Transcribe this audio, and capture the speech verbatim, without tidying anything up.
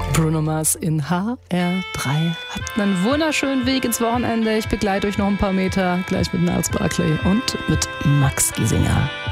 Bruno Mars in H R drei. Habt einen wunderschönen Weg ins Wochenende. Ich begleite euch noch ein paar Meter, gleich mit Niles Barclay und mit Max Giesinger.